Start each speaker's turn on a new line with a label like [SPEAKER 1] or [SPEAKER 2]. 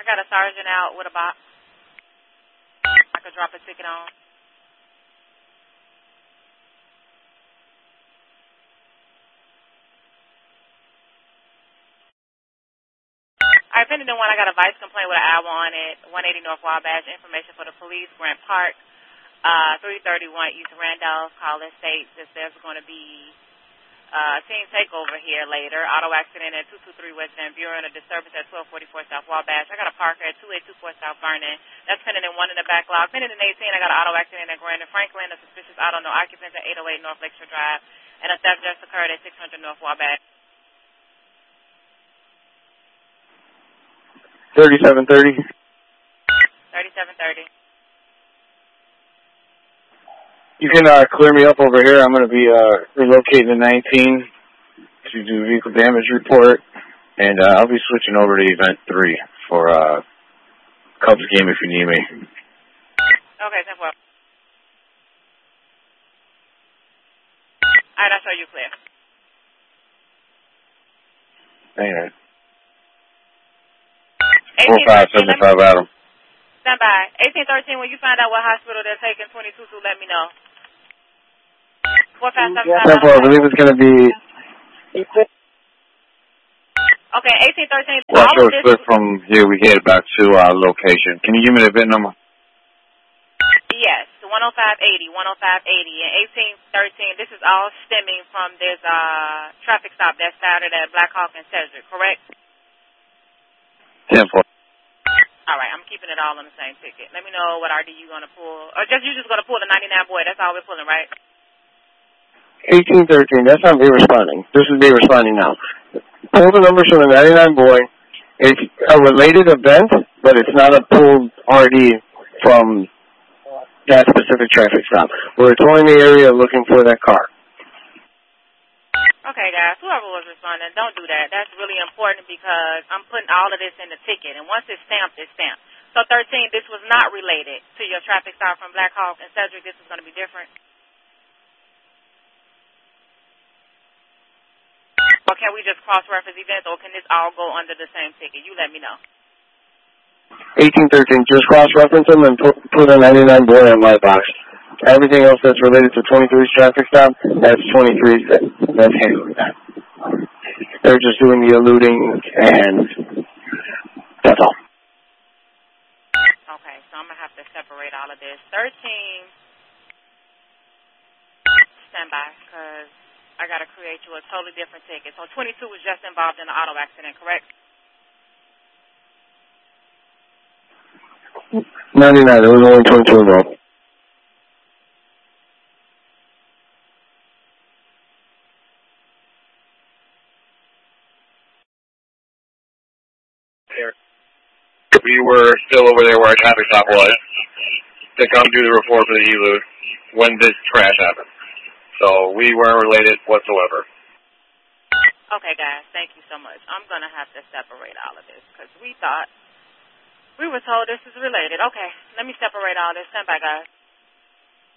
[SPEAKER 1] got a sergeant out with a box. I could drop a ticket on. All right, pending one, I got a vice complaint with an hour on it. 180 North Wabash. Information for the police. Grant Park. 331 East Randolph. Call and states that there's going to be team takeover here later. Auto accident at 223 West Van Buren. A disturbance at 1244 South Wabash. I got a Parker at 2824 South Vernon. That's pending in 1 in the backlog. Pending in 18, I got an auto accident at Grandin Franklin. A suspicious auto, no occupants at 808 North Lakeshore Drive. And a theft just occurred at 600 North Wabash.
[SPEAKER 2] 3730.
[SPEAKER 1] 3730.
[SPEAKER 2] You can clear me up over here. I'm going to be relocating to 19 to do vehicle damage report, and I'll be switching over to event 3 for Cubs game if you need me.
[SPEAKER 1] Okay, 10-4. All right, I'll show you clear.
[SPEAKER 2] Hang on.
[SPEAKER 1] 4575
[SPEAKER 2] Adam.
[SPEAKER 1] Stand by. 1813, when you find out what hospital they're taking 22 to, let me know. 4575.
[SPEAKER 2] I believe it's going to be...
[SPEAKER 1] Okay, 1813.
[SPEAKER 2] Well, so it's split from here. We headed back to our location. Can you give me the VIN number?
[SPEAKER 1] Yes, 10580, 10580. And 1813, this is all stemming from this traffic stop that started at Black Hawk and Cedric, correct?
[SPEAKER 2] 10-4.
[SPEAKER 1] All right, I'm keeping it all on the same ticket. Let me know what RD you going to pull. Or you just going to pull the 99 boy. That's all we're pulling, right?
[SPEAKER 2] 1813. That's not me responding. This is me responding now. Pull the numbers from the 99 boy. It's a related event, but it's not a pulled RD from that specific traffic stop. We're touring the area looking for that car.
[SPEAKER 1] Okay, guys, whoever was responding, don't do that. That's really important because I'm putting all of this in the ticket, and once it's stamped, it's stamped. So 13, this was not related to your traffic stop from Black Hawk and Cedric. This is going to be different. Or can we just cross-reference events, or can this all go under the same ticket? You let me know.
[SPEAKER 2] 1813, just cross-reference them and put a 99 boy in my box. Everything else that's related to 23's traffic stop, that's 23's that's handling that. They're just doing the eluding, and that's all.
[SPEAKER 1] Okay, so I'm going to have to separate all of this. 13, stand by, because I got to create you a totally different ticket. So 22 was just involved in an auto accident, correct?
[SPEAKER 2] 99, there was only 22 involved. We were still over there where our traffic stop was to come do the report for the elude when this crash happened. So we weren't related whatsoever.
[SPEAKER 1] Okay, guys, thank you so much. I'm going to have to separate all of this because we were told this is related. Okay, let me separate all this. Stand by, guys.